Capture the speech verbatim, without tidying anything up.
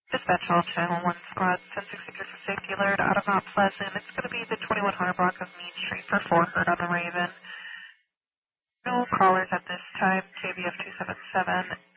Dispatch all Channel one Squad, ten sixty-three for safety alert, out of Mount Pleasant. It's going to be the twenty-one hundred block of Mead Street for four hundred on the Raven. No callers at this time, K B F two seven seven.